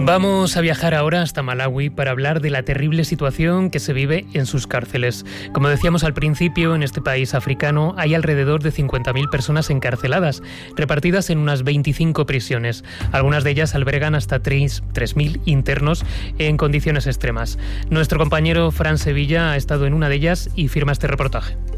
Vamos a viajar ahora hasta Malawi para hablar de la terrible situación que se vive en sus cárceles. Como decíamos al principio, en este país africano hay alrededor de 50.000 personas encarceladas, repartidas en unas 25 prisiones. Algunas de ellas albergan hasta 3.000 internos en condiciones extremas. Nuestro compañero Fran Sevilla ha estado en una de ellas y firma este reportaje.